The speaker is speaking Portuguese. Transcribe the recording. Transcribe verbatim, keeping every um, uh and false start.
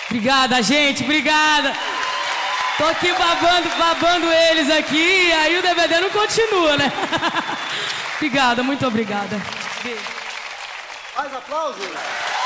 Obrigada, gente, obrigada. Tô aqui babando, babando eles aqui, aí o D V D não continua, né? Obrigada, muito obrigada. Beijo. Mais aplausos.